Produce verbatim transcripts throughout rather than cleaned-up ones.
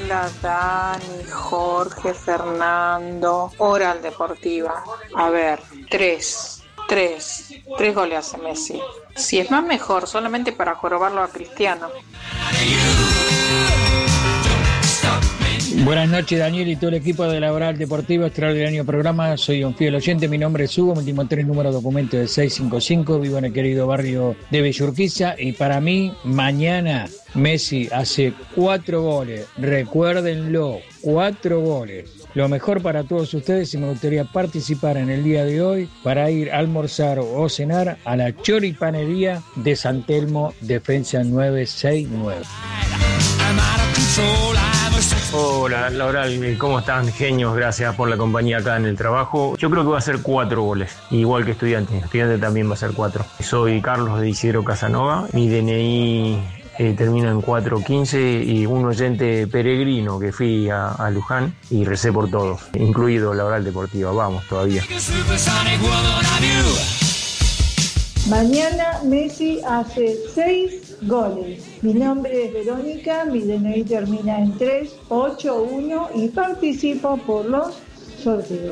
Hola Dani, Jorge, Fernando. Oral Deportiva. A ver, tres, tres, tres goles hace Messi. Si es más mejor, solamente para jorobarlo a Cristiano. Buenas noches, Daniel y todo el equipo de la Oral Deportiva, extraordinario programa. Soy un fiel oyente, mi nombre es Hugo, último tres número documento de seiscientos cincuenta y cinco, vivo en el querido barrio de Villurquiza y para mí, mañana Messi hace cuatro goles, recuérdenlo, cuatro goles. Lo mejor para todos ustedes y me gustaría participar en el día de hoy para ir a almorzar o cenar a la choripanería de San Telmo, Defensa novecientos sesenta y nueve. Hola, Laura, ¿cómo están? Genios, gracias por la compañía acá en el trabajo. Yo creo que va a ser cuatro goles, igual que Estudiante. Estudiante también va a ser cuatro. Soy Carlos de Isidro Casanova, mi D N I eh, termina en cuatro quince y un oyente peregrino que fui a, a Luján y recé por todos, incluido la Oral Deportiva. Vamos todavía. Mañana Messi hace seis goles. Mi nombre es Verónica, mi D N I termina en tres ocho uno y participo por los sorteos.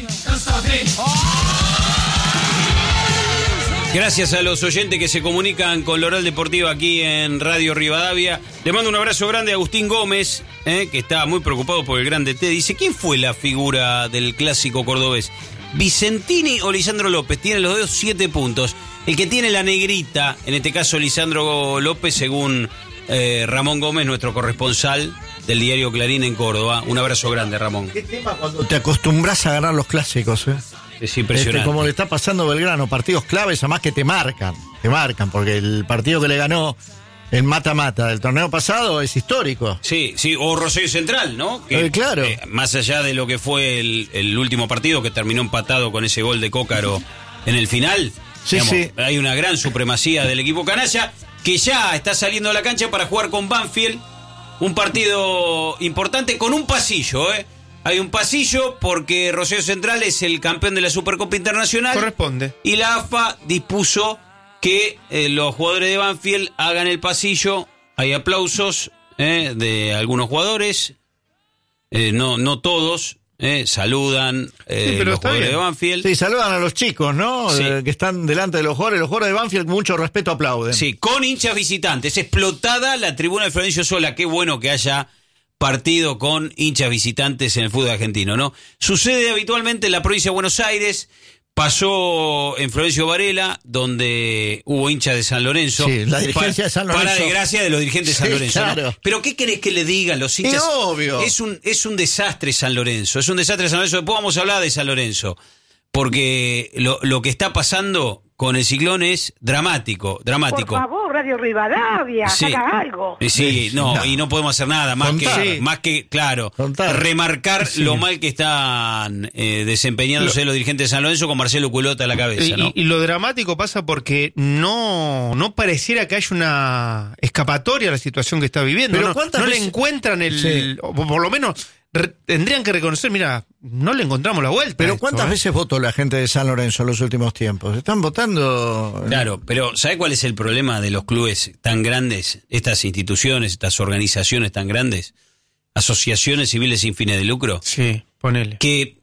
Gracias a los oyentes que se comunican con la Oral Deportiva aquí en Radio Rivadavia. Le mando un abrazo grande a Agustín Gómez, eh, que está muy preocupado por el grande T. Dice, ¿quién fue la figura del clásico cordobés? ¿Vicentini o Lisandro López? Tienen los dos siete puntos. El que tiene la negrita, en este caso Lisandro López, según eh, Ramón Gómez, nuestro corresponsal del diario Clarín en Córdoba. Un abrazo grande, Ramón. ¿Qué tema cuando te acostumbras a ganar los clásicos? ¿eh? Es impresionante. Este, como le está pasando a Belgrano, partidos claves, además que te marcan, te marcan, porque el partido que le ganó el mata-mata del torneo pasado es histórico. Sí, sí, o Rosario Central, ¿no? Que, eh, claro. Eh, más allá de lo que fue el, el último partido, que terminó empatado con ese gol de Cócaro en el final. Sí, digamos, sí. Hay una gran supremacía del equipo canalla, que ya está saliendo a la cancha para jugar con Banfield. Un partido importante con un pasillo, ¿eh? Hay un pasillo porque Rosario Central es el campeón de la Supercopa Internacional. Corresponde. Y la A F A dispuso que eh, los jugadores de Banfield hagan el pasillo. Hay aplausos eh, de algunos jugadores, eh, no, no todos, eh, saludan eh, sí, pero los jugadores bien. de Banfield. Sí, saludan a los chicos, ¿no? Sí. Eh, que están delante de los jugadores. Los jugadores de Banfield, mucho respeto, aplauden. Sí, con hinchas visitantes. Explotada la tribuna de Florencio Sola. Qué bueno que haya partido con hinchas visitantes en el fútbol argentino, ¿no? Sucede habitualmente en la provincia de Buenos Aires. Pasó en Florencio Varela, donde hubo hinchas de San Lorenzo. Sí, la dirigencia para, de San Lorenzo. Para desgracia de los dirigentes de San Sí, Lorenzo. claro. ¿No? Pero ¿qué querés que le digan los hinchas? Es obvio. Es un, es un desastre San Lorenzo. Es un desastre San Lorenzo. Después vamos a hablar de San Lorenzo. Porque lo, lo que está pasando con el ciclón es dramático, dramático. Por favor, Radio Rivadavia, Sí. haga algo. Eh, Sí, no, No. y no podemos hacer nada más Contar. que, más que, claro, Contar. remarcar Sí. lo mal que están eh, desempeñándose los dirigentes de San Lorenzo con Marcelo Culota a la cabeza, ¿no? Y, y lo dramático pasa porque no, no pareciera que haya una escapatoria a la situación que está viviendo. Pero no ¿cuántas no le veces? encuentran el... Sí. O por lo menos re- tendrían que reconocer, mira, no le encontramos la vuelta. a Pero esto, ¿cuántas ¿eh? veces votó la gente de San Lorenzo en los últimos tiempos? Están votando... Claro, pero ¿sabe cuál es el problema de los clubes tan grandes, estas instituciones, estas organizaciones tan grandes, asociaciones civiles sin fines de lucro? Sí, ponele. Que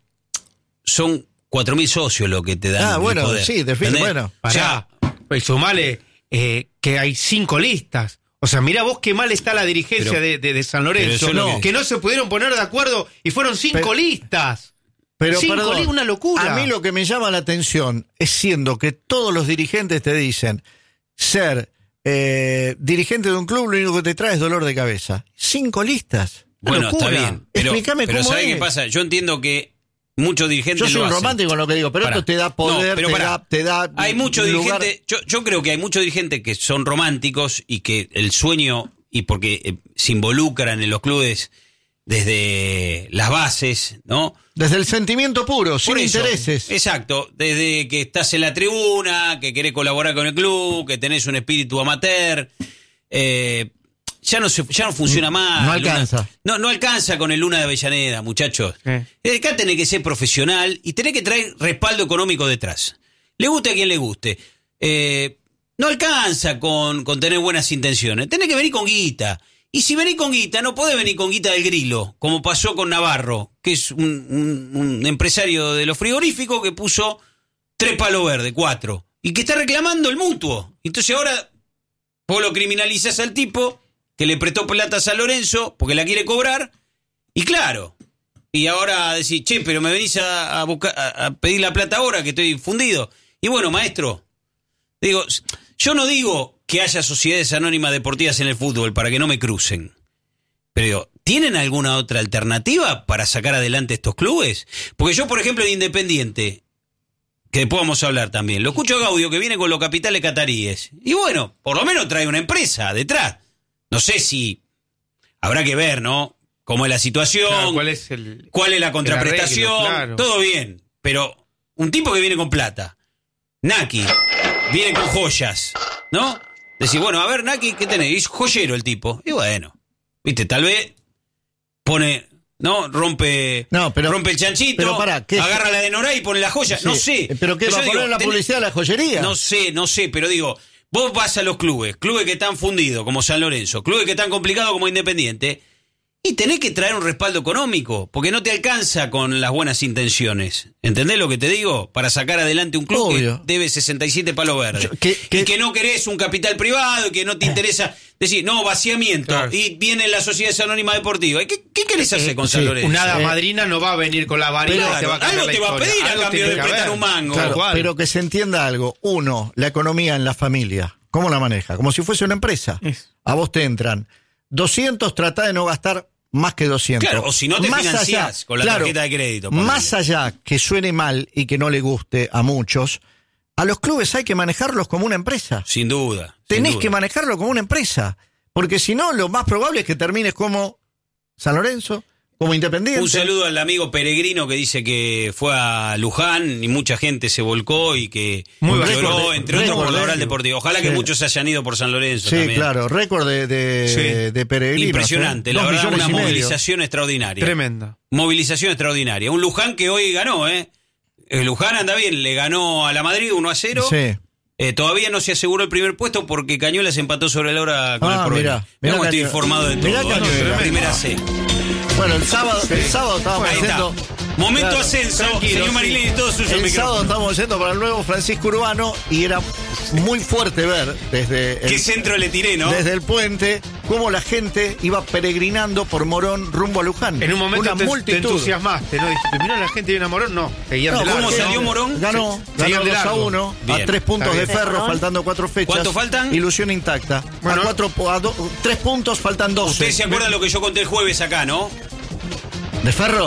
son cuatro mil socios lo que te dan. Ah, el bueno, poder. sí, de fin, ¿Entendés? bueno. O sea, Pará, pues sumale eh, que hay cinco listas. O sea, mirá vos qué mal está la dirigencia Pero- de, de, de San pero Lorenzo. eso es lo No, que- que no se pudieron poner de acuerdo y fueron cinco Pero- listas. Pero, Cinco perdón, li- una locura. A mí lo que me llama la atención es siendo que todos los dirigentes te dicen ser eh, dirigente de un club, lo único que te trae es dolor de cabeza. Cinco listas. Una bueno, está locura. bien. Pero, Explícame pero cómo ¿sabe es. qué pasa? Yo entiendo que muchos dirigentes Yo soy lo un hacen. romántico en lo que digo, pero Pará. esto te da poder, No, pero te, pará. da, te da Hay muchos lugar- dirigentes, yo, yo creo que hay muchos dirigentes que son románticos y que el sueño, y porque eh, se involucran en los clubes desde las bases, ¿no? Desde el sentimiento puro, sin Por eso, intereses. Exacto, desde que estás en la tribuna, que querés colaborar con el club, que tenés un espíritu amateur, eh, ya no se, ya no funciona más. No alcanza. Luna- no, no alcanza con el Luna de Avellaneda, muchachos. Eh. Eh, Acá tenés que ser profesional y tenés que traer respaldo económico detrás. Le guste a quien le guste. Eh, no alcanza con, con tener buenas intenciones. Tenés que venir con guita. Y si venís con guita, no podés venir con guita del Grilo, como pasó con Navarro, que es un, un, un empresario de los frigoríficos que puso tres palos verdes, cuatro, y que está reclamando el mutuo. Entonces ahora vos lo criminalizás al tipo que le prestó plata a San Lorenzo porque la quiere cobrar, y claro, y ahora decís, che, pero me venís a, a, buscar, a, a pedir la plata ahora que estoy fundido. Y bueno, maestro, digo, yo no digo que haya sociedades anónimas deportivas en el fútbol para que no me crucen. Pero digo, ¿tienen alguna otra alternativa para sacar adelante estos clubes? Porque yo, por ejemplo, en Independiente, que después vamos a hablar también, lo escucho a Gaudio que viene con los capitales cataríes. Y bueno, por lo menos trae una empresa detrás. No sé si habrá que ver, ¿no? Cómo es la situación, claro, cuál es el, cuál es la contraprestación, arreglo, claro. Todo bien. Pero un tipo que viene con plata, Naki, viene con joyas, ¿no? Decís, bueno, a ver, Naki, ¿qué tenés? Es joyero el tipo. Y bueno, viste, tal vez pone, ¿no? Rompe, no, pero, rompe el chanchito, pero para, ¿qué? Agarra la de Noray y pone la joya. Sí, no sé. ¿Pero qué, va a poner la tenés, publicidad de la joyería? No sé, no sé, pero digo, vos vas a los clubes, clubes que están fundidos como San Lorenzo, clubes que están complicados como Independiente, y tenés que traer un respaldo económico, porque no te alcanza con las buenas intenciones. ¿Entendés lo que te digo? Para sacar adelante un club Obvio. que debe sesenta y siete palos verdes. Yo, que, que, y que no querés un capital privado, y que no te interesa decir, no, vaciamiento, claro. Y viene la Sociedad Anónima Deportiva. ¿Qué, qué querés hacer con sí, San Lorenzo? Una hada eh, madrina no va a venir con la varita. Claro, te va a algo te va a pedir a cambio de prestar un mango. Claro, pero que se entienda algo. Uno, la economía en la familia. ¿Cómo la maneja? Como si fuese una empresa. Es. A vos te entran doscientos, tratá de no gastar más que doscientos. Claro, o si no te más financiás allá, con la claro, tarjeta de crédito. Más allá que suene mal y que no le guste a muchos, a los clubes hay que manejarlos como una empresa. Sin duda. Tenés sin duda. que manejarlo como una empresa. Porque si no, lo más probable es que termines como San Lorenzo, como Independiente. Un saludo al amigo Peregrino que dice que fue a Luján y mucha gente se volcó y que Muy lloró, de, entre otros por la Oral Deportiva. Ojalá sí. que muchos se hayan ido por San Lorenzo sí, también. claro, récord de, de, sí. de Peregrino. Impresionante, ¿sí? La verdad, una movilización extraordinaria. Tremenda. Movilización extraordinaria. Un Luján que hoy ganó, ¿eh? El Luján anda bien, le ganó a la Madrid uno a cero. Sí. Eh, todavía no se aseguró el primer puesto porque Cañuelas empató sobre la hora con ah, el Porvenir. Mirá, mirá cómo estoy informado de todo. Mirá ¿eh? Primera C. Bueno, el sábado, sí. el sábado estábamos Ahí haciendo... Está. Momento claro, ascenso, señor Marilini, todo suyo. El, el sábado estábamos yendo para el nuevo Francisco Urbano y era muy fuerte ver desde... ¿Qué el, centro le tiré, no? Desde el puente, cómo la gente iba peregrinando por Morón rumbo a Luján. En un momento Una te, multitud. te entusiasmaste, ¿no? Dijiste, mirá, la gente viene a Morón, no. Seguían no, de largo. ¿Cómo salió Morón? Ganó, Se, ganó dos a uno, a tres puntos de Ferro, faltando cuatro fechas. ¿Cuánto faltan? Ilusión intacta. Bueno, a cuatro, a do, tres puntos, faltan doce. Usted se acuerda lo que yo conté el jueves acá, ¿no? ¿De Ferro?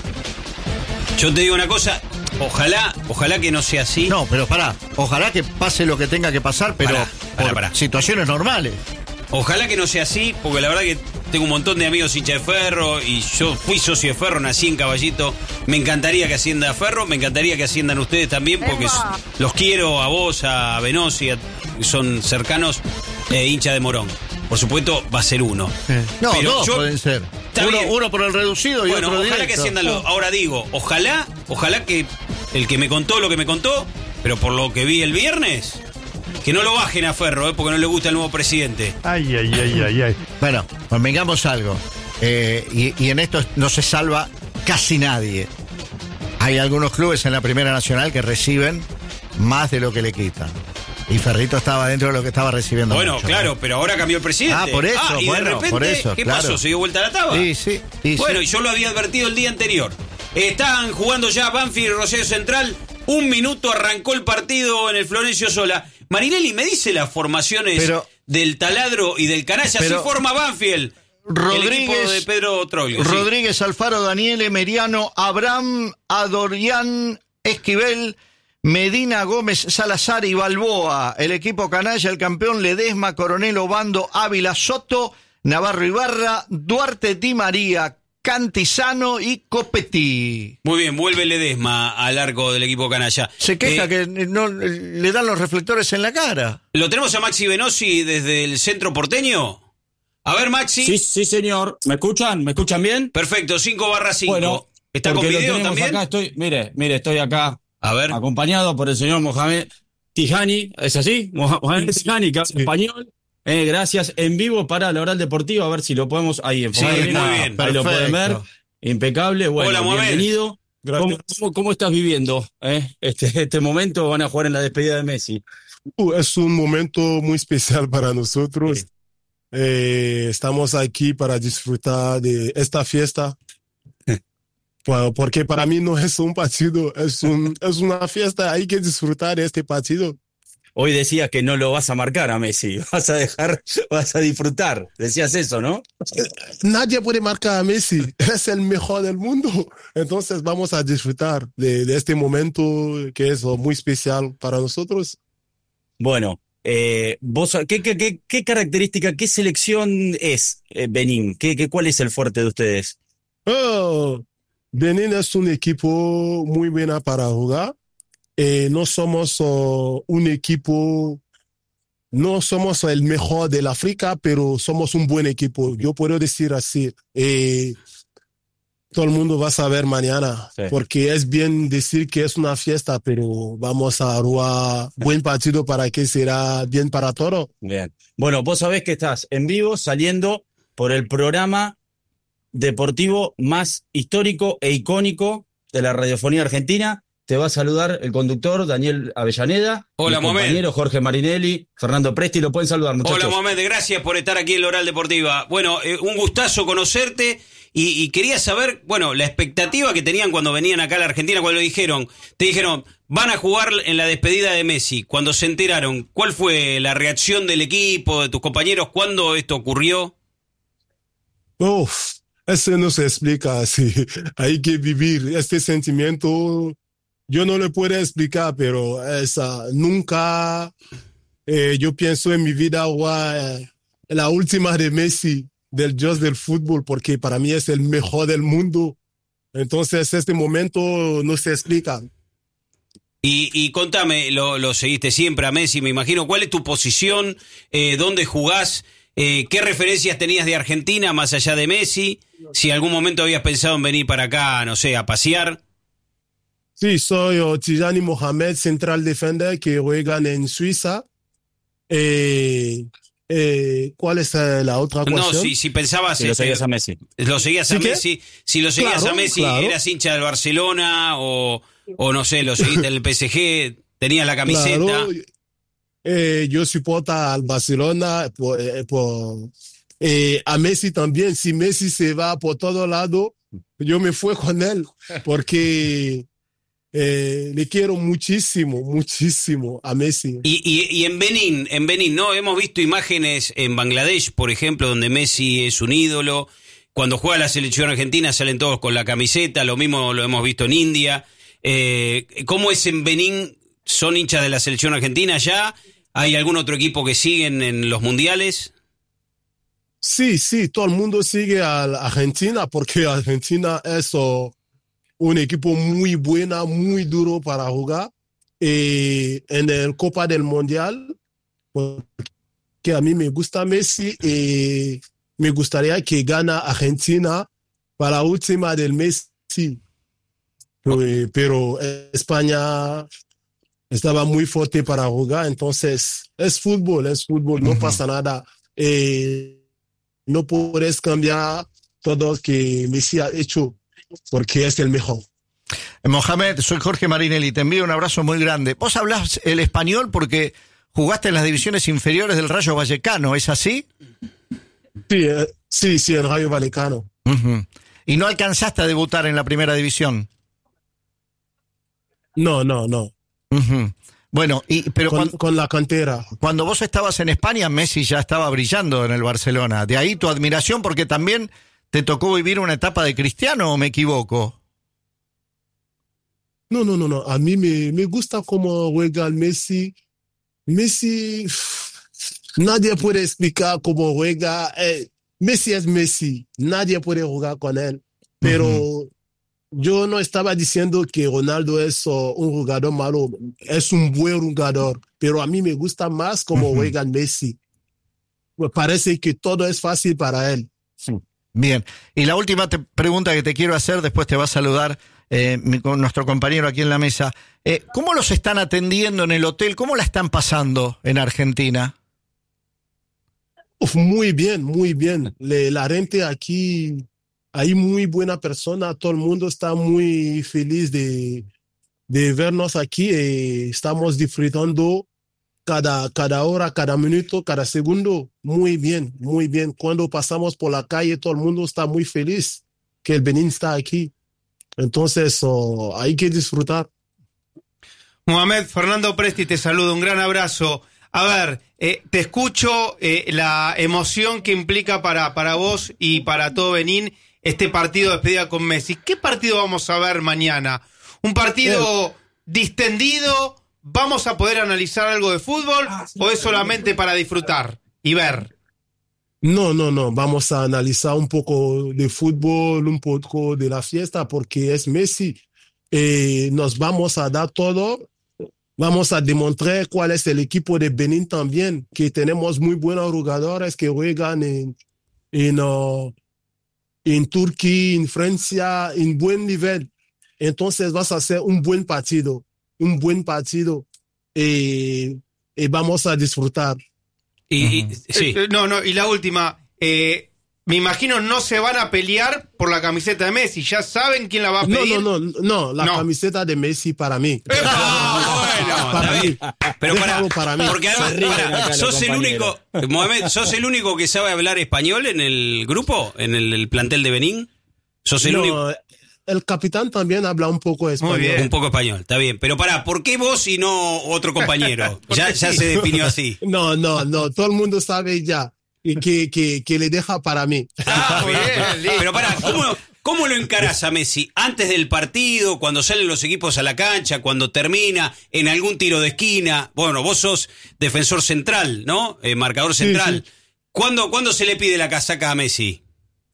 Yo te digo una cosa, ojalá, ojalá que no sea así. No, pero pará, ojalá que pase lo que tenga que pasar, pero pará, pará, por pará. situaciones normales. Ojalá que no sea así, porque la verdad que tengo un montón de amigos hinchas de Ferro y yo fui socio de Ferro, nací en Caballito. Me encantaría que ascienda Ferro, me encantaría que asciendan ustedes también, porque Emma. los quiero a vos, a Venosi, a, son cercanos eh, hinchas de Morón. Por supuesto, va a ser uno. Sí. No, pero dos yo, pueden ser. Uno, uno por el reducido y bueno, otro ojalá directo. que asciendan los. Ahora digo, ojalá, ojalá que el que me contó lo que me contó, pero por lo que vi el viernes, que no lo bajen a Ferro, ¿eh? Porque no le gusta el nuevo presidente. Ay, ay, ay, ay, ay. Bueno, convengamos algo. Eh, y, y en esto no se salva casi nadie. Hay algunos clubes en la Primera Nacional que reciben más de lo que le quitan. Y Ferrito estaba dentro de lo que estaba recibiendo. Bueno, mucho, claro, ¿no? pero ahora cambió el presidente. Ah, por eso, ah, y bueno, de repente, por eso, ¿qué claro. pasó? ¿Se dio vuelta a la taba? Sí, sí. sí bueno, sí. y yo lo había advertido el día anterior. Estaban jugando ya Banfield y Rosario Central. Un minuto arrancó el partido en el Florencio Sola. Marinelli, ¿me dice las formaciones pero, del Taladro y del Canalla? Pero, Así forma Banfield. Rodríguez, el equipo de Pedro Troilo. Rodríguez, sí. Alfaro, Daniele, Meriano, Abraham, Adorián, Esquivel, Medina, Gómez, Salazar y Balboa. El equipo Canalla, el campeón Ledesma, Coronel Obando, Ávila, Soto, Navarro Ibarra, Duarte, Di María, Cantizano y Copetti. Muy bien, vuelve Ledesma al arco del equipo Canalla. Se queja eh, que no le dan los reflectores en la cara. ¿Lo tenemos a Maxi Venosi desde el centro porteño? A ver, Maxi. Sí, sí, señor. ¿Me escuchan? ¿Me escuchan bien? Perfecto, cinco barra cinco. Bueno, ¿está con video también? Acá estoy, mire, mire, estoy acá. A ver. Acompañado por el señor Mohamed Tijani, ¿es así? Mohamed Tijani, que habla español. Eh, gracias. En vivo para la Oral Deportiva, a ver si lo podemos ahí enfocar. Sí, bien, muy ahí, bien. ahí lo pueden ver. Perfecto. Impecable. Bueno, Hola, Mohamed. bienvenido. Gracias. ¿Cómo, cómo, cómo estás viviendo eh? este, este momento? Van a jugar en la despedida de Messi. Uh, Es un momento muy especial para nosotros. Sí. Eh, estamos aquí para disfrutar de esta fiesta. Por- Porque para mí no es un partido, es, un, es una fiesta. Hay que disfrutar de este partido. Hoy decías que no lo vas a marcar a Messi, vas a dejar, vas a disfrutar. Decías eso, ¿no? Nadie puede marcar a Messi, es el mejor del mundo. Entonces vamos a disfrutar de, de este momento que es muy especial para nosotros. Bueno, eh, vos, ¿qué, qué, qué, qué característica, qué selección es eh, Benín? ¿Qué, qué, ¿Cuál es el fuerte de ustedes? Oh, Benin es un equipo muy bueno para jugar. Eh, no somos oh, un equipo, no somos el mejor del África, pero somos un buen equipo. Yo puedo decir así. Eh, todo el mundo va a saber mañana, Sí. porque es bien decir que es una fiesta, pero vamos a jugar buen partido para que será bien para todos. Bien. Bueno, vos sabés que estás en vivo saliendo por el programa deportivo más histórico e icónico de la radiofonía argentina. Te va a saludar el conductor Daniel Avellaneda. Hola, mi Mohamed. compañero Jorge Marinelli, Fernando Presti, lo pueden saludar, muchachos. Hola, Mohamed, gracias por estar aquí en la Oral Deportiva. Bueno, eh, un gustazo conocerte y, y quería saber, bueno, la expectativa que tenían cuando venían acá a la Argentina, cuando dijeron, te dijeron, van a jugar en la despedida de Messi. Cuando se enteraron, ¿cuál fue la reacción del equipo, de tus compañeros? ¿Cuándo esto ocurrió? Uf, eso no se explica así. Hay que vivir este sentimiento. Yo no le puedo explicar, pero esa, nunca eh, yo pienso en mi vida guau, la última de Messi, del dios del fútbol, porque para mí es el mejor del mundo. Entonces, este momento no se explica. Y, y contame, lo, lo seguiste siempre a Messi, me imagino. ¿Cuál es tu posición? Eh, ¿Dónde jugás? Eh, ¿Qué referencias tenías de Argentina más allá de Messi? Si algún momento habías pensado en venir para acá, no sé, a pasear. Sí, soy oh, Tijani Mohamed, central defender que juegan en Suiza. Eh, eh, ¿Cuál es eh, la otra cuestión? No, si, si pensabas... Si lo este, seguías a Messi. Lo seguías ¿Sí a qué? Messi. Si lo seguías Claro, a Messi, claro. ¿eras hincha del Barcelona o, o no sé, lo seguiste del P S G? ¿Tenías la camiseta? Claro, eh, yo soporto al Barcelona, por, eh, por, eh, a Messi también. Si Messi se va por todo lado, yo me fui con él, porque eh, le quiero muchísimo, muchísimo a Messi. Y, y, y en Benín, en Benín, ¿no? Hemos visto imágenes en Bangladesh, por ejemplo, donde Messi es un ídolo. Cuando juega la selección argentina salen todos con la camiseta, lo mismo lo hemos visto en India. Eh, ¿Cómo es en Benín? ¿Son hinchas de la selección argentina ya? ¿Hay algún otro equipo que siguen en los mundiales? Sí, sí, todo el mundo sigue a la Argentina, porque Argentina es oh, un equipo muy bueno, muy duro para jugar. Eh, en el Copa del Mundial, porque a mí me gusta Messi y me gustaría que gane Argentina para la última del Messi. Eh, pero España estaba muy fuerte para jugar, entonces es fútbol, es fútbol, no pasa nada. Eh, no puedes cambiar todo lo que Messi ha hecho, porque es el mejor. Mohamed, soy Jorge Marinelli, te envío un abrazo muy grande. Vos hablás el español porque jugaste en las divisiones inferiores del Rayo Vallecano, ¿es así? Sí, eh, sí, sí, en Rayo Vallecano. Uh-huh. ¿Y no alcanzaste a debutar en la primera división? No, no, no. Uh-huh. Bueno, y, pero con, cuando, con la cantera. Cuando vos estabas en España, Messi ya estaba brillando en el Barcelona. De ahí tu admiración, porque también te tocó vivir una etapa de Cristiano, ¿o me equivoco? No, no, no, no. A mí me, me gusta cómo juega el Messi. Messi, nadie puede explicar cómo juega. Eh, Messi es Messi. Nadie puede jugar con él. Pero uh-huh. yo no estaba diciendo que Ronaldo es uh, un jugador malo. Es un buen jugador. Pero a mí me gusta más cómo uh-huh. juega el Messi. Me parece que todo es fácil para él. Sí. Bien. Y la última te- pregunta que te quiero hacer, después te va a saludar eh, mi, nuestro compañero aquí en la mesa. Eh, ¿Cómo los están atendiendo en el hotel? ¿Cómo la están pasando en Argentina? Uf, muy bien, muy bien. Le- la gente aquí, hay muy buena persona, todo el mundo está muy feliz de, de vernos aquí y estamos disfrutando cada, cada hora, cada minuto, cada segundo. Muy bien, muy bien. Cuando pasamos por la calle, todo el mundo está muy feliz que el Benín está aquí. Entonces, oh, hay que disfrutar. Mohamed, Fernando Presti te saluda, un gran abrazo. A ver, eh, te escucho eh, la emoción que implica para, para vos y para todo Benín este partido de despedida con Messi. ¿Qué partido vamos a ver mañana? ¿Un partido distendido? ¿Vamos a poder analizar algo de fútbol o es solamente para disfrutar y ver? No, no, no. Vamos a analizar un poco de fútbol, un poco de la fiesta, porque es Messi. Eh, nos vamos a dar todo. Vamos a demostrar cuál es el equipo de Benín también, que tenemos muy buenos jugadores que juegan en, en, uh, en Turquía, en Francia, en buen nivel. Entonces vas a hacer un buen partido, un buen partido y, y vamos a disfrutar. Y, y- sí. Eh, no, no, y la última, eh, me imagino no se van a pelear por la camiseta de Messi, ya saben quién la va a No, pedir. no, no, no, la No. camiseta de Messi para mí. Ah, bueno, Para está mí. bien. Pero Déjalo para, para mí. porque además, Se ríen pará, acá los sos el único, compañeros. Mohamed, sos el único que sabe hablar español en el grupo, en el, el plantel de Benín. Sos el No, único. el capitán también habla un poco español. bien. Un poco español, está bien. Pero pará, ¿por qué vos y no otro compañero? Ya, ya se definió así. No, no, no, todo el mundo sabe ya y que, que, que le deja para mí. Ah, bien, listo. Pero pará, ¿cómo, ¿cómo lo encarás a Messi? ¿Antes del partido, cuando salen los equipos a la cancha, cuando termina, en algún tiro de esquina? Bueno, vos sos defensor central, ¿no? Eh, marcador central. sí. ¿Cuándo, ¿Cuándo se le pide la casaca a Messi?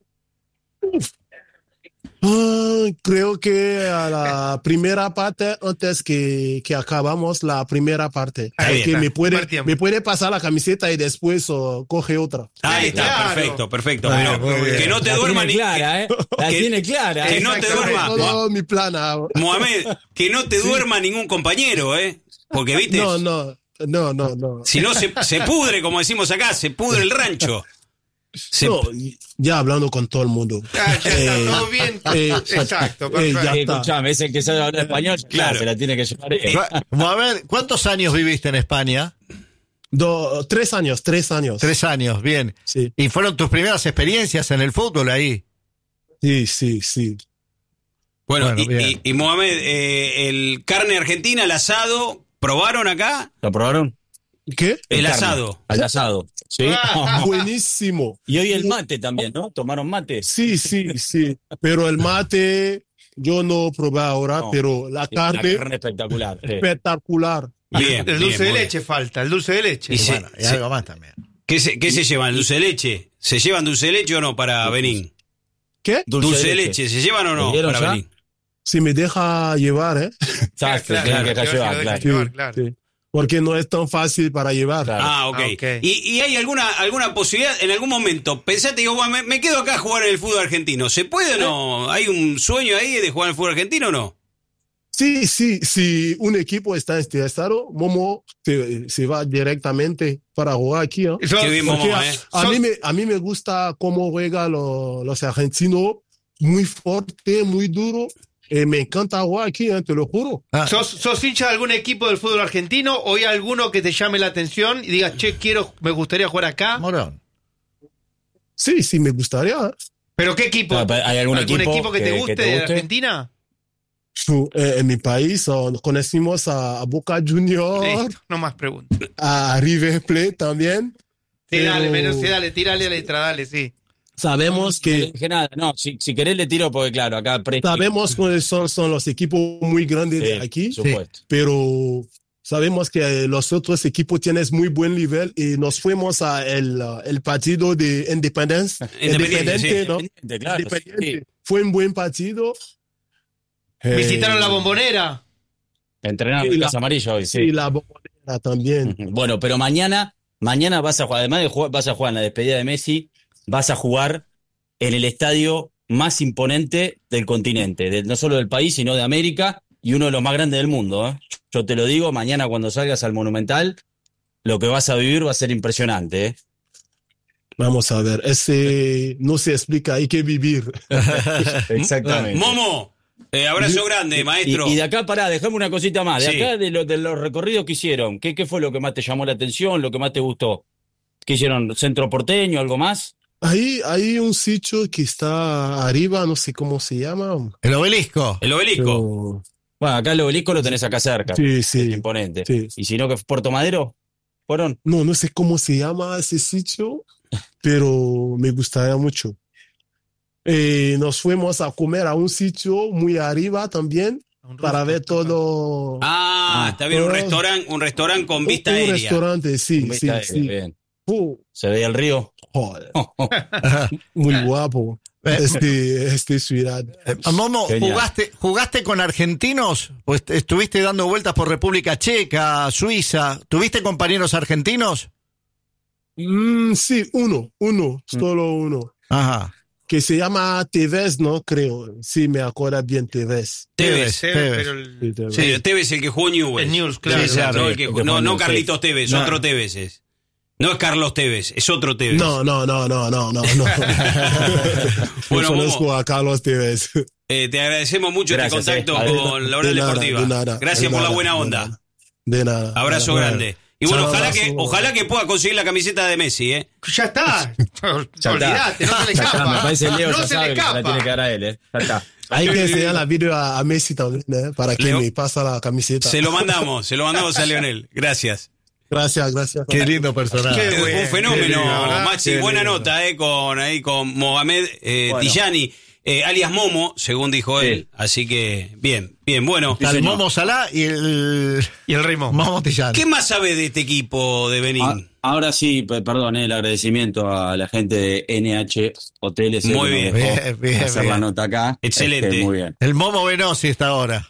Ah, creo que a la primera parte, antes que, que acabamos la primera parte, Ahí que está, me puede, primer tiempo. me puede pasar la camiseta y después oh, coge otra. Ahí está, claro. perfecto, perfecto. Bueno, Pero muy bien. que no te La duerma tiene ni. clara, ¿eh? La que- tiene clara. que ¿eh? no te Exactamente. duerma. Todo mi plan. ah. Mohamed, que no te duerma ningún compañero, ¿eh? Porque, viste, No, no, no, no, no. si no se, se pudre, como decimos acá, se pudre el rancho. Se- No, ya hablando con todo el mundo. Ah, ya está Eh, todo bien. eh, Exacto, eh, perfecto. ya Eh, está. escuchame, es el que sabe hablar español, Claro. claro, se la tiene que llevar él. Mohamed, ¿cuántos años viviste en España? Do- tres años, tres años. Tres años, bien. Sí, ¿Y fueron tus primeras experiencias en el fútbol ahí? sí, sí, sí. Bueno, Bueno, y, bien. y- y Mohamed, eh, el carne argentina, el asado, ¿probaron acá? ¿Lo probaron? ¿Qué? El carne. asado. Al asado. Sí. Ah. Buenísimo. Y hoy el mate también, ¿no? ¿Tomaron mate? Sí, sí, sí. Pero el mate, yo no probé ahora, No. pero la La carne, carne espectacular. sí. espectacular. Bien, El dulce bien, de muy bien. leche falta, el dulce de leche. Y sí. Bueno, y algo más también. ¿Qué se, qué se llevan? ¿Dulce de leche? ¿Se llevan dulce de leche o no para Benín? ¿Qué? ¿Dulce, de leche. ¿Se llevan o no ¿Lo dieron para ya? Benín? Si me deja llevar, ¿eh? Exacto, Claro, tienen que claro, llevar, claro, claro. claro. claro. Sí. Porque no es tan fácil para llevar. Claro. Ah, ok. Ah, ok. ¿Y, y hay alguna alguna posibilidad, en algún momento, pensaste, digo, bueno, me, me quedo acá a jugar en el fútbol argentino? ¿Se puede o no? ¿Hay un sueño ahí de jugar en el fútbol argentino o no? Sí, sí, si un equipo está interesado, Momo se, se va directamente para jugar aquí. ¿eh? Sos- Qué bien, Porque Momo, a, ¿eh? a sos- mí me, a mí me gusta cómo juegan lo- los argentinos, muy fuerte, muy duro. Eh, me encanta jugar aquí, ¿eh? Te lo juro. Ah, ¿Sos, ¿Sos hincha de algún equipo del fútbol argentino o hay alguno que te llame la atención y digas, che, quiero, me gustaría jugar acá? Morón. Sí, sí, me gustaría. ¿eh? ¿Pero qué equipo? No, pero ¿hay algún equipo que, te que- guste que te de guste? Argentina? Su- eh, en mi país oh, conocimos a, a Boca Juniors, Listo, no más preguntas. a River Plate también. Sí, dale, Pero menos, sí, dale, tírale a la letra, dale, sí. Sabemos No le que dije nada. No, si, si querés le tiro porque, claro, acá Presti. sabemos cuáles son, son los equipos muy grandes de Sí, aquí, por supuesto. pero sabemos que eh, los otros equipos tienen muy buen nivel y nos fuimos a el, uh, el partido de Independence. Independiente, sí. ¿no? Independiente, claro, Independiente. sí. Fue un buen partido. Visitaron Eh, la Bombonera. Entrenaron Sí, en la- Casa Amarilla hoy, sí. Y la Bombonera también. Ujú. Bueno, pero mañana, mañana vas a jugar, además de jugar, vas a jugar en la despedida de Messi, vas a jugar en el estadio más imponente del continente, de- no solo del país, sino de América, y uno de los más grandes del mundo. ¿eh? Yo te lo digo, mañana cuando salgas al Monumental, lo que vas a vivir va a ser impresionante. ¿eh? Vamos a ver, ese no se explica, hay que vivir. Exactamente. Momo, eh, abrazo grande, maestro. Y, y de acá, pará, dejame una cosita más. De Sí. acá, de, lo, de los recorridos que hicieron, ¿qué, ¿qué fue lo que más te llamó la atención, lo que más te gustó? ¿Qué hicieron? ¿Centro porteño, algo más? Ahí hay un sitio que está arriba, no sé cómo se llama. El obelisco. El obelisco. Pero- Bueno, acá el obelisco lo tenés acá cerca. Sí, sí. Es imponente. Sí. Y si no, que Puerto Madero, ¿fueron? No, no sé cómo se llama ese sitio, pero me gustaría mucho. Eh, nos fuimos a comer a un sitio muy arriba también para ver todo. Ah, está bien, un todo- restaurante, un restaurante con un- vista un aérea. restaurante, sí, Con sí, vista sí. aérea, bien. Uh, ¿Se veía el río? joder, muy guapo este, este ciudad. Eh, Momo, Genial. ¿jugaste, ¿jugaste con argentinos? Pues estuviste dando vueltas por República Checa, Suiza. ¿Tuviste compañeros argentinos? Mm, sí, uno, uno, solo uno. Ajá. Que se llama Tevez, ¿no? Creo. Sí, me acuerdo bien Tevez. Tevez. Tevez, Tevez. pero el- Sí, Tevez. Sí, Tevez el que jugó Newell's. El Newell's, claro. Sí, claro, no, el que- El que no, jugó no Newell's, Carlitos sí. Tevez, No. otro Tevez es. No es Carlos Tevez, es otro Tevez. No, no, no, no, no, no, no. Bueno, Yo conozco Momo, a Carlos Tevez. eh, te agradecemos mucho Gracias, este contacto eh. con la De Oral nada, Deportiva. de nada, Gracias de por la nada, buena de onda. nada. De nada. Abrazo Bueno. grande. Y bueno, Chao, ojalá abrazo. que, ojalá que pueda conseguir la camiseta de Messi, ¿eh? Ya está. Ya Olvídate, no se le Ya está, escapa. me parece Leo no ya se sabe le que se la tiene que escapa. dar a él, ¿eh? Ya está. Hay que enseñar la video a, a Messi también, ¿eh? Para que Leo- me pasa la camiseta. Se lo mandamos, se lo mandamos a Leonel. Gracias. Gracias, gracias. Qué lindo personaje. Qué Eh, bueno, un fenómeno, qué lindo, ¿verdad? Maxi. Qué Buena lindo. nota, eh, con ahí con Mohamed eh, Bueno. Tijani, eh, alias Momo, según dijo Sí. él. Así que, bien, bien, bueno. Está el Momo Salah y el Y el Rey Momo. Momo Tillán. ¿Qué más sabe de este equipo de Benín? Ah, ahora sí, pe- perdón, eh, el agradecimiento a la gente de N H Hoteles. eh, Muy que bien. nos dejó Bien, bien, hacer bien. la nota acá. Excelente. Este, muy bien. El Momo Venosi está ahora.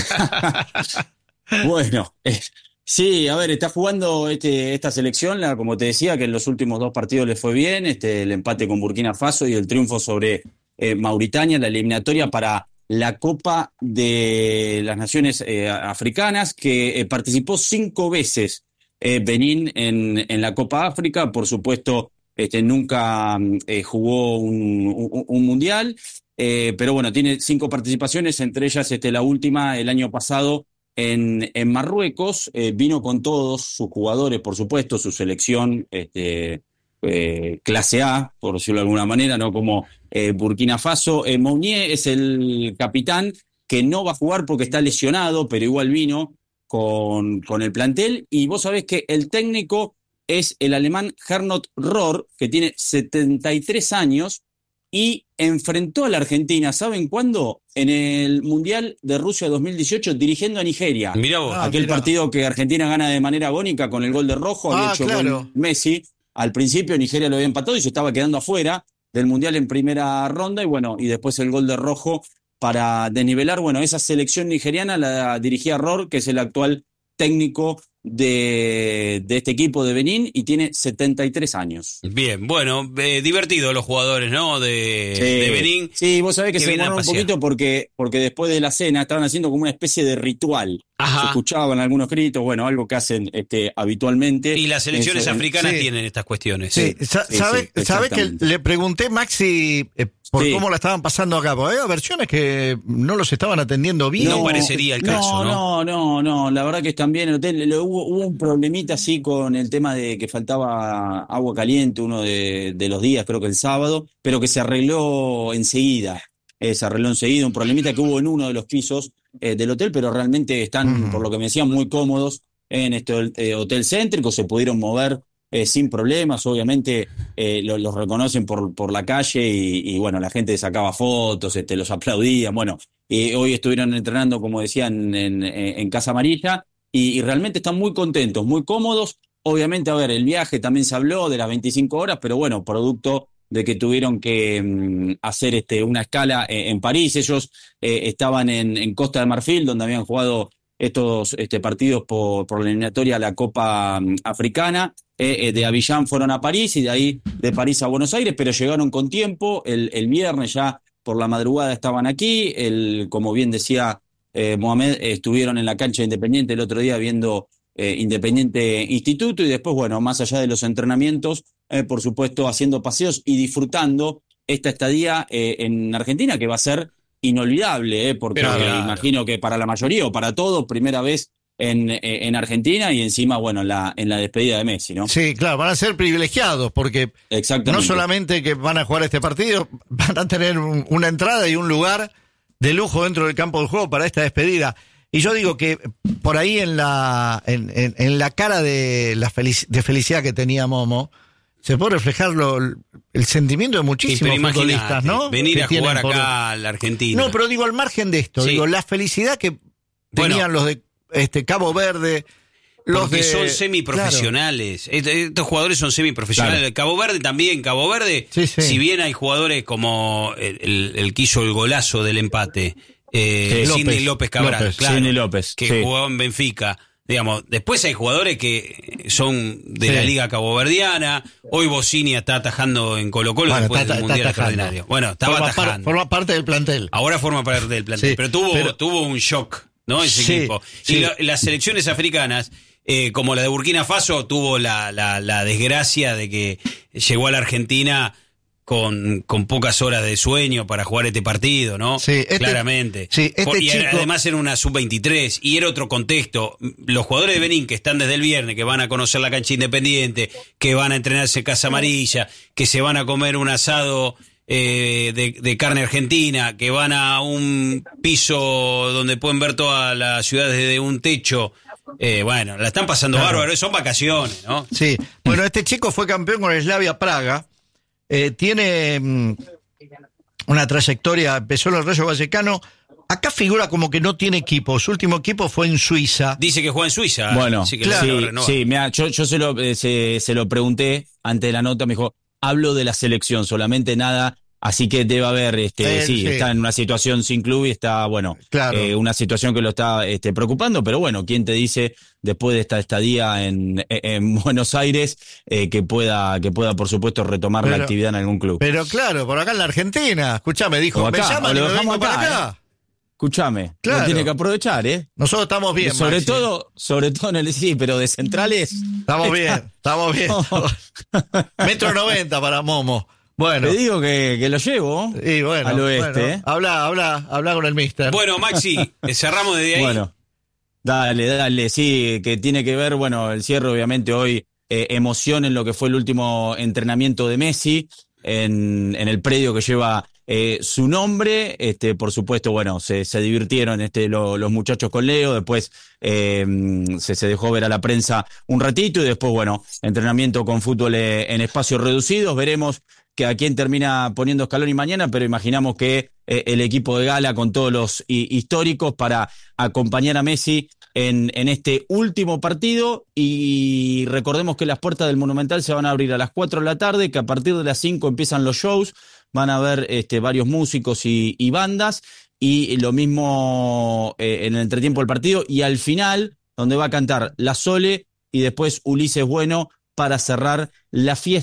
Bueno, eh, sí, a ver, está jugando este, esta selección, la, como te decía, que en los últimos dos partidos le fue bien, este, el empate con Burkina Faso y el triunfo sobre eh, Mauritania, la eliminatoria para la Copa de las Naciones eh, Africanas, que eh, participó cinco veces eh, Benín en, en la Copa África, por supuesto, este, nunca eh, jugó un, un- un mundial, eh, pero bueno, tiene cinco participaciones, entre ellas este, la última el año pasado en, en Marruecos, eh, vino con todos sus jugadores, por supuesto, su selección este, eh, clase A, por decirlo de alguna manera, no como eh, Burkina Faso. Eh, Mounier es el capitán que no va a jugar porque está lesionado, pero igual vino con, con el plantel. Y vos sabés que el técnico es el alemán Gernot Rohr, que tiene setenta y tres años y enfrentó a la Argentina, ¿saben cuándo? En el Mundial de Rusia dos mil dieciocho, dirigiendo a Nigeria. Mirá vos. Ah, Aquel mirá. partido que Argentina gana de manera agónica con el gol de Rojo, había Ah, hecho claro. gol Messi. Al principio Nigeria lo había empatado y se estaba quedando afuera del Mundial en primera ronda, y bueno, y después el gol de Rojo para desnivelar. Bueno, esa selección nigeriana la dirigía Rohr, que es el actual técnico de, de este equipo de Benín, y tiene setenta y tres años. Bien, bueno, eh, divertido los jugadores, ¿no? De, Sí. de Benín. Sí, vos sabés que, que se vienen a demoraron un pasear. poquito porque, porque después de la cena estaban haciendo como una especie de ritual. Se Ajá. escuchaban algunos gritos, bueno, algo que hacen este, habitualmente. Y las selecciones Eso, en- africanas sí. tienen estas cuestiones. Sí, sa- sí, ¿sabe, sí, sabe que exactamente. le pregunté, Maxi, eh, por Sí. cómo la estaban pasando acá? Porque había versiones que no los estaban atendiendo bien. No parecería el caso, No, no, no, la verdad que están bien. El hotel, lo- hubo, hubo un problemita así con el tema de que faltaba agua caliente uno de, de los días, creo que el sábado, pero que se arregló enseguida. Eh, se arregló enseguida, un problemita que hubo en uno de los pisos eh, del hotel, pero realmente están, Ujú. por lo que me decían, muy cómodos en este eh, hotel céntrico, se pudieron mover eh, sin problemas, obviamente eh, lo- los reconocen por, por la calle y, y, bueno, la gente sacaba fotos, este, los aplaudía, bueno, y hoy estuvieron entrenando, como decían, en, en, en Casa Amarilla, y, y realmente están muy contentos, muy cómodos. Obviamente, a ver, el viaje también se habló de las veinticinco horas, pero bueno, producto de que tuvieron que mm, hacer este, una escala eh, en París. Ellos eh, estaban en, en Costa de Marfil, donde habían jugado estos este, partidos por, por la eliminatoria a la Copa mm, Africana. Eh, eh, de Abiyán fueron a París y de ahí de París a Buenos Aires, pero llegaron con tiempo. El, el viernes ya por la madrugada estaban aquí. El, como bien decía eh, Mohamed, eh, estuvieron en la cancha de Independiente el otro día viendo eh, Independiente Instituto, y después, bueno, más allá de los entrenamientos, eh, por supuesto haciendo paseos y disfrutando esta estadía eh, en Argentina, que va a ser inolvidable, eh, porque Claro. eh, imagino que para la mayoría o para todos, primera vez en, eh, en Argentina y encima, bueno, en la, en la despedida de Messi, ¿no? Sí, claro, van a ser privilegiados porque Exactamente. no solamente que van a jugar este partido, van a tener un- una entrada y un lugar de lujo dentro del campo del juego para esta despedida. Y yo digo que por ahí en la en, en- en la cara de la felic- de felicidad que tenía Momo, se puede reflejar lo- el sentimiento de Sí, muchísimos pero futbolistas, imagínate, ¿no? venir Que a jugar tienen por- acá a la Argentina. No, pero digo, al margen de esto, Sí. digo, la felicidad que Bueno. tenían los de este Cabo Verde, los Porque de... son semiprofesionales. Est- Estos jugadores son semiprofesionales. Claro. Cabo Verde también. Cabo Verde, Sí, sí. si bien hay jugadores como el, el- el que hizo el golazo del empate, eh, Sí, Sidney López. López Cabral, López. claro, Sidney López, que sí. jugó en Benfica. Digamos, después hay jugadores que son de Sí. la Liga Caboverdiana. Hoy Bocini está atajando en Colo Colo Bueno, después está- del está Mundial atajando. Extraordinario. Bueno, estaba forma, par- atajando. forma parte del plantel. Ahora forma parte del plantel, Sí, pero tuvo pero- tuvo un shock, ¿no? Ese Sí, equipo. sí. Y la- las selecciones africanas, eh, como la de Burkina Faso, tuvo la, la, la desgracia de que llegó a la Argentina con, con pocas horas de sueño para jugar este partido, ¿no? Sí, este- Claramente. sí, este y era- chico- además era una sub veintitrés y era otro contexto. Los jugadores de Benín que están desde el viernes, que van a conocer la cancha Independiente, que van a entrenarse en Casa Amarilla, que se van a comer un asado eh, de, de carne argentina, que van a un piso donde pueden ver toda la ciudad desde un techo. Eh, bueno, la están pasando Claro. bárbaro, son vacaciones, ¿no? Sí, bueno, este chico fue campeón con el Slavia Praga, eh, tiene mm, una trayectoria, empezó en el Rayo Vallecano, acá figura como que no tiene equipo, su último equipo fue en Suiza. Dice que juega en Suiza. Bueno, así que claro. lo sí, renova. sí, mirá, yo, yo se, lo, eh, se, se lo pregunté antes de la nota, me dijo, hablo de la selección, solamente nada, así que debe haber, este, Eh, sí, sí. está en una situación sin club y está, bueno, Claro. eh, una situación que lo está este, preocupando, pero bueno, ¿quién te dice después de esta estadía en, en Buenos Aires eh, que pueda, que pueda, por supuesto, retomar Pero- la actividad en algún club? Pero claro, por acá en la Argentina, escuchame, dijo, O me acá, llaman o y lo me dejamos vengo para acá, acá. Escúchame, Claro. lo tiene que aprovechar, ¿eh? Nosotros estamos bien, sobre Maxi. todo, sobre todo en el sí, pero de centrales. Estamos bien, estamos bien. Metro noventa para Momo. Bueno, Te digo que, que lo llevo y bueno, al oeste. bueno, ¿eh? habla, habla, habla con el mister. Bueno, Maxi, eh, cerramos desde ahí. Bueno, dale, dale, sí, que tiene que ver, bueno, el cierre obviamente hoy, eh, emoción en lo que fue el último entrenamiento de Messi, en, en el predio que lleva eh, su nombre, este, por supuesto, bueno, se, se divirtieron este, lo- los muchachos con Leo, después eh, se, se dejó ver a la prensa un ratito y después, bueno, entrenamiento con fútbol eh, en espacios reducidos, veremos que a quién termina poniendo Scaloni mañana, pero imaginamos que eh, el equipo de gala con todos los hi- históricos para acompañar a Messi en, en este último partido, y recordemos que las puertas del Monumental se van a abrir a las cuatro de la tarde, que a partir de las cinco empiezan los shows, van a haber este, varios músicos y, y bandas, y lo mismo eh, en el entretiempo del partido, y al final, donde va a cantar La Sole y después Ulises Bueno para cerrar la fiesta.